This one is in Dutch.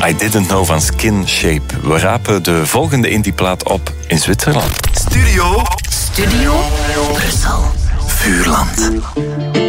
I Didn't Know van Skin Shape. We rapen de volgende indieplaat op in Zwitserland. Studio Brussel. Vuurland.